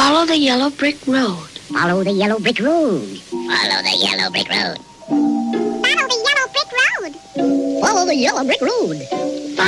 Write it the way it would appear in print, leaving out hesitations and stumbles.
Follow the yellow brick road. Follow the yellow brick road. Follow the yellow brick road. Follow the yellow brick road. Follow the yellow brick road.